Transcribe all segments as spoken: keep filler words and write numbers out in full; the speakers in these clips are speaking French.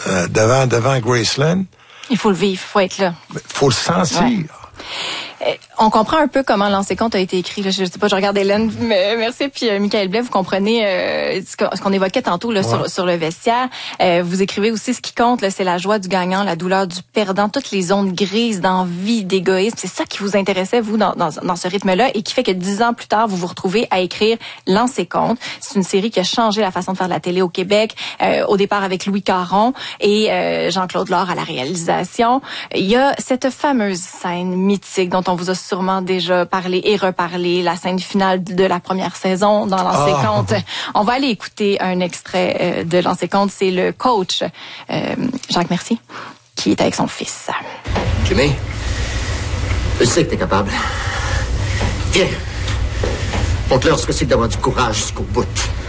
euh, devant, devant Graceland. Il faut le vivre, il faut être là. Il faut le sentir. Ouais. Euh, on comprend un peu comment Lancer compte a été écrit. Là. Je sais pas, je regarde Hélène, mais merci. Puis euh, Michael Blais, vous comprenez euh, ce, que, ce qu'on évoquait tantôt là, ouais. sur, sur le vestiaire. Euh, vous écrivez aussi ce qui compte, là, c'est la joie du gagnant, la douleur du perdant, toutes les zones grises d'envie, d'égoïsme. C'est ça qui vous intéressait, vous, dans, dans, dans ce rythme-là, et qui fait que dix ans plus tard, vous vous retrouvez à écrire Lancer compte. C'est une série qui a changé la façon de faire de la télé au Québec. Euh, au départ avec Louis Caron et euh, Jean-Claude Laure à la réalisation. Il y a cette fameuse scène mythique dont on vous a sûrement déjà parlé et reparlé, la scène finale de la première saison dans Lancer oh. compte. On va aller écouter un extrait euh, de Lancer compte. C'est le coach euh, Jacques Mercier qui est avec son fils. Jimmy, je sais que t'es capable. Viens, montre-leur ce que c'est que d'avoir du courage jusqu'au bout.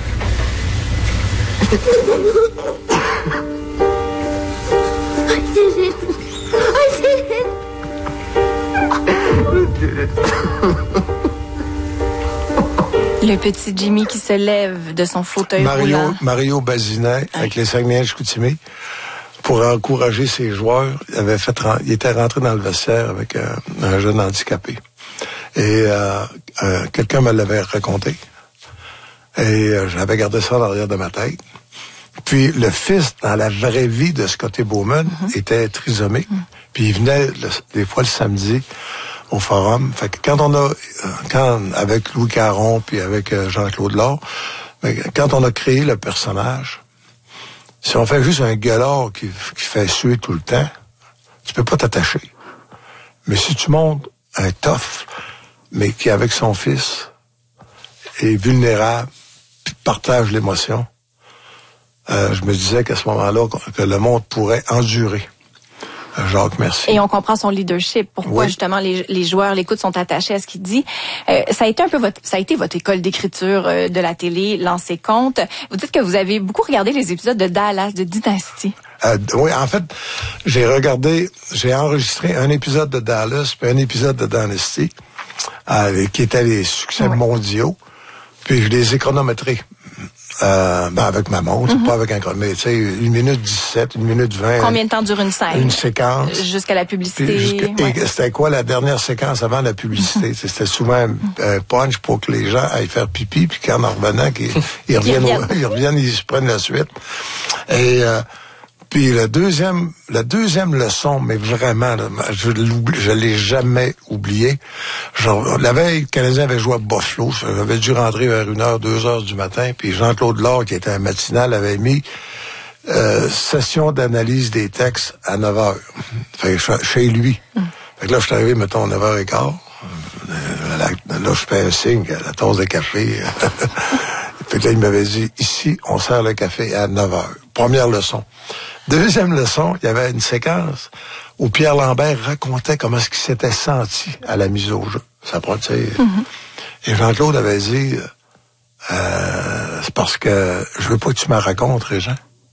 I did it. I did it. Le petit Jimmy qui se lève de son fauteuil Mario, roulant. Mario Bazinet, oui. avec les Saguenay-Chicoutimi, pour encourager ses joueurs, il avait fait, il était rentré dans le vestiaire avec un, un jeune handicapé. Et euh, euh, quelqu'un me l'avait raconté. Et euh, j'avais gardé ça dans l'arrière de ma tête. Puis le fils, dans la vraie vie de Scotty Bowman, mm-hmm. était trisomique. Mm-hmm. Puis il venait le, des fois le samedi au forum. Fait que quand on a, quand avec Louis Caron puis avec euh, Jean-Claude Laure, quand on a créé le personnage, si on fait juste un gueulard qui, qui fait suer tout le temps, tu peux pas t'attacher. Mais si tu montes un tough, mais qui avec son fils est vulnérable, puis partage l'émotion, euh, je me disais qu'à ce moment-là, que le monde pourrait endurer. Jacques Mercier. Et on comprend son leadership. Pourquoi oui. justement les, les joueurs l'écoutent, sont attachés à ce qu'il dit. Euh, ça a été un peu votre, ça a été votre école d'écriture euh, de la télé, Lancer compte. Vous dites que vous avez beaucoup regardé les épisodes de Dallas, de Dynasty. Euh, oui, en fait, j'ai regardé, j'ai enregistré un épisode de Dallas puis un épisode de Dynasty, euh, qui étaient les succès oui. mondiaux. Puis je les ai chronométrés. Euh, ben avec ma montre, mm-hmm. pas avec un chronomètre. Tu sais, une minute dix-sept, une minute vingt. Combien de temps dure une scène? Une séquence. Jusqu'à la publicité. Jusqu'à, ouais. Et c'était quoi la dernière séquence avant la publicité? Mm-hmm. C'était souvent un euh, punch pour que les gens aillent faire pipi, puis qu'en en revenant, qu'ils ils reviennent, ils, au, ils reviennent, ils se prennent la suite. Et euh, puis le deuxième, la deuxième leçon, mais vraiment, là, je l'oublie, je l'ai jamais oublié. Genre, la veille, le Canadien avait joué à Buffalo. J'avais dû rentrer vers une heure, deux heures du matin. Puis Jean-Claude Laure, qui était un matinal, avait mis euh, session d'analyse des textes à neuf heures. Fait que chez lui. Mm. Fait que là, je suis arrivé, mettons, à neuf heures quinze. Euh, là, là, je fais un signe, la tasse de café. Fait que là, il m'avait dit, ici, on sert le café à neuf heures. Première leçon. Deuxième leçon, il y avait une séquence où Pierre Lambert racontait comment est-ce qu'il s'était senti à la mise au jeu. Ça prend, tu sais. Mm-hmm. Et Jean-Claude avait dit, euh, c'est parce que je veux pas que tu me racontes, Régent.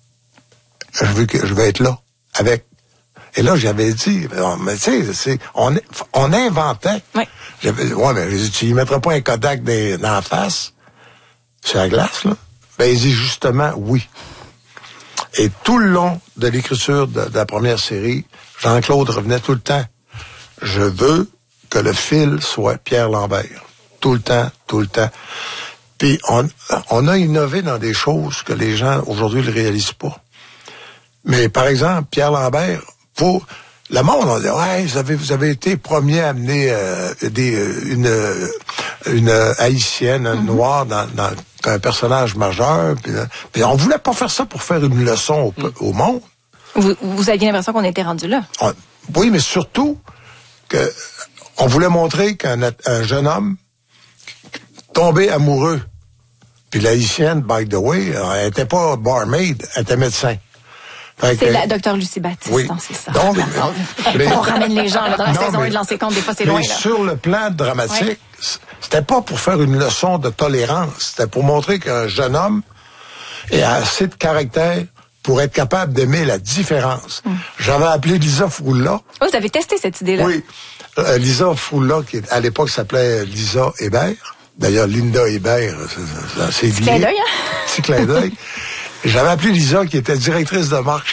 Je veux que je veux être là, avec. Et là, j'avais dit, mais tu sais, on, on inventait. Oui. J'avais, ouais, mais j'ai dit, tu y mettras pas un Kodak dans la face, sur la glace, là. Ben, il dit justement, oui. Et tout le long de l'écriture de, de la première série, Jean-Claude revenait tout le temps. Je veux que le fil soit Pierre Lambert. Tout le temps, tout le temps. Puis on, on a innové dans des choses que les gens aujourd'hui ne réalisent pas. Mais par exemple, Pierre Lambert, pour le monde, on dit, ouais, vous avez, vous avez été premier à amener euh, des, une, une haïtienne, une mm-hmm. noire dans, dans un personnage majeur. Puis, puis on voulait pas faire ça pour faire une leçon au, mm. au monde. Vous, vous aviez l'impression qu'on était rendu là? On, oui, mais surtout que on voulait montrer qu'un un jeune homme tombé amoureux. Puis l'haïtienne, by the way, elle était pas barmaid, elle était médecin. C'est que, la docteur Lucie Baptiste, oui. c'est ça. Donc, mais, on ramène les gens là, dans la non, saison mais, et de Lancer compte, des fois c'est loin. Mais là. Sur le plan dramatique, ouais. c'était pas pour faire une leçon de tolérance, c'était pour montrer qu'un jeune homme a assez de caractère pour être capable d'aimer la différence. Mm. J'avais appelé Lisa Froula. Oh, vous avez testé cette idée-là? Oui. Euh, Lisa Froula, qui à l'époque s'appelait Lisa Hébert. D'ailleurs, Linda Hébert, c'est, c'est lié. Petit clin d'œil, hein? Petit clin d'œil. J'avais appelé Lisa, qui était directrice de marque